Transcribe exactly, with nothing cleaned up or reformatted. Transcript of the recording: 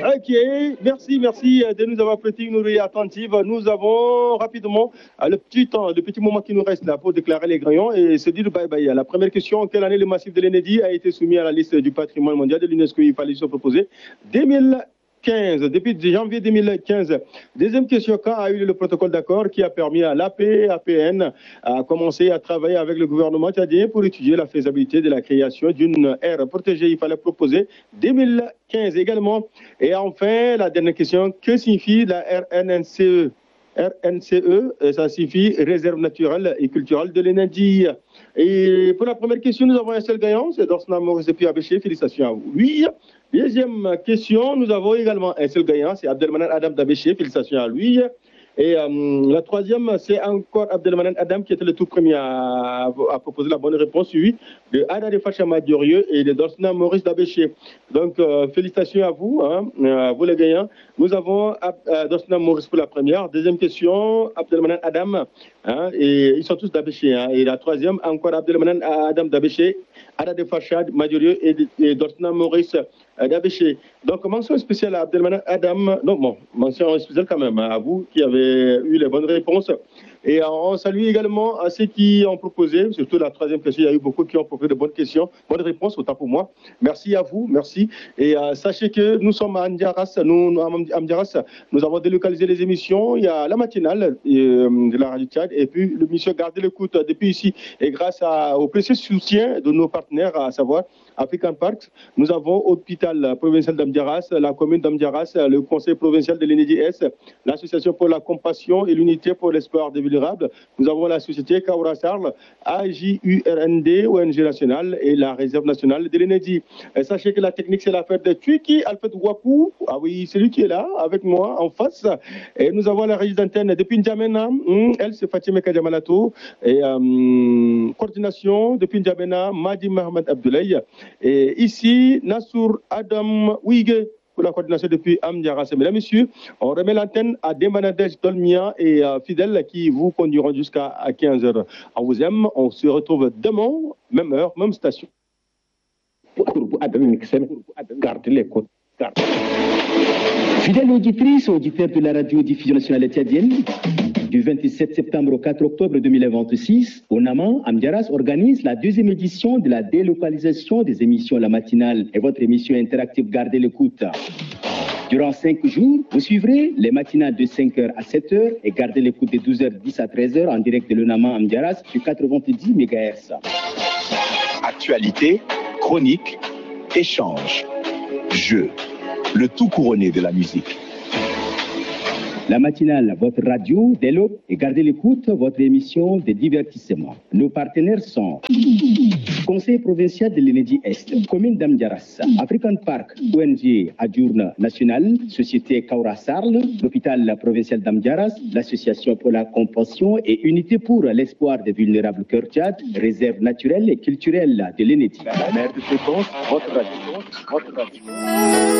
Ok, merci, merci de nous avoir prêté une oreille attentive. Nous avons rapidement le petit temps, le petit moment qui nous reste là pour déclarer les gagnants et se dire bye bye. La première question, quelle année le massif de l'Enedi a été soumis à la liste du patrimoine mondial de l'UNESCO? Il fallait se proposer deux mille quinze, depuis janvier deux mille quinze. Deuxième question, quand a eu le protocole d'accord qui a permis à l'A P A P N à commencer à travailler avec le gouvernement tchadien pour étudier la faisabilité de la création d'une aire protégée? Il fallait proposer deux mille quinze également. Et enfin, la dernière question, que signifie la R N C E? R N C E, ça signifie Réserve naturelle et culturelle de l'énergie. Et pour la première question, nous avons un seul gagnant, c'est Dorsna Maurice depuis Abéché. Félicitations à vous. Oui. Deuxième question, nous avons également un seul gagnant, c'est Abdelmanan Adam d'Abéché. Félicitations à lui. Et euh, la troisième, c'est encore Abdelmanan Adam qui était le tout premier à, à proposer la bonne réponse, suivi de Ada de Fachama Diorieux et de Dorsna Maurice d'Abéché. Donc, euh, félicitations à vous, hein, à vous les gagnants. Nous avons euh, Dorsna Maurice pour la première. Deuxième question, Abdelmanan Adam. Hein, et ils sont tous d'Abéché. Hein, et la troisième, encore Abdelmanan Adam d'Abéché, Ada de Fachad Diorieux et, et Dorsna Maurice d'Abéché. Donc, mention spéciale à Abdelmanan Adam. Non, bon, mention spéciale quand même hein, à vous qui avez eu les bonnes réponses. Et on salue également à ceux qui ont proposé, surtout la troisième question, il y a eu beaucoup qui ont proposé de bonnes questions, bonnes réponses, autant pour moi. Merci à vous, merci. Et euh, sachez que nous sommes à Amdiaras, nous, à Amdiaras, nous avons délocalisé les émissions. Il y a la matinale euh, de la Radio Tchad et puis l'émission Gardez l'écoute depuis ici. Et grâce à, au précieux soutien de nos partenaires, à savoir African Parks, nous avons l'hôpital provincial d'Amdiaras, la commune d'Amdiaras, le conseil provincial de l'E N E D I S, l'association pour la compassion et l'unité pour l'espoir des vulnérables. Nous avons la société Kaoura Sarl, A J U R N D, O N G nationale et la réserve nationale de l'E N E D I. Sachez que la technique, c'est l'affaire de Tuiki Alfred Wakou. Ah oui, c'est lui qui est là, avec moi, en face. Et nous avons la régie d'antenne depuis N'Djamena. Elle, c'est Fatima Kadjamalato. Et euh, coordination depuis N'Djamena, Madi Mohamed Abdoulaye. Et ici, Nassour Adam Ouige pour la coordination depuis Amdiaras. Mesdames, Messieurs, on remet l'antenne à Demanadej Dolmia et euh, Fidèle qui vous conduiront jusqu'à quinze heures. On vous aime, on se retrouve demain, même heure, même station. Fidèles auditrices, auditeurs de la radio-diffusion nationale tchadienne, du vingt-sept septembre au quatre octobre deux mille vingt-six, au Naman, Amdiaras organise la deuxième édition de la délocalisation des émissions La Matinale et votre émission interactive Gardez l'écoute. Durant cinq jours, vous suivrez les matinales de cinq heures à sept heures et Gardez l'écoute de douze heures dix à treize heures en direct de le Naman Amdiaras sur quatre-vingt-dix mégahertz. Actualité, chronique, échange, jeu, le tout couronné de la musique. La matinale, votre radio, déloc et Gardez l'écoute, votre émission de divertissement. Nos partenaires sont Conseil provincial de l'E N E D I Est, commune d'Amdiaras, African Park, O N G Adjourne Nationale, Société Kaoura Sarl, l'hôpital provincial d'Amdiaras, l'Association pour la compassion et unité pour l'espoir des vulnérables Cœur Tchad, réserve naturelle et culturelle de l'E N E D I. La mère de fréquence, votre radio, votre radio.